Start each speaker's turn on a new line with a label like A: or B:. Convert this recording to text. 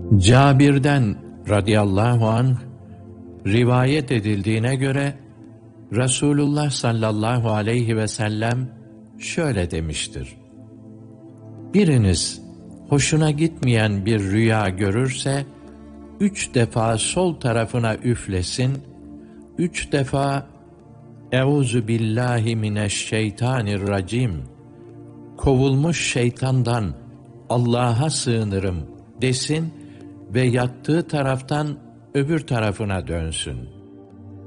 A: Cabir'den radıyallahu anh rivayet edildiğine göre Resulullah sallallahu aleyhi ve sellem şöyle demiştir: biriniz hoşuna gitmeyen bir rüya görürse 3 defa sol tarafına üflesin, 3 defa "Euzu billahi mineşşeytanirracim", kovulmuş şeytandan Allah'a sığınırım desin ve yattığı taraftan öbür tarafına dönsün.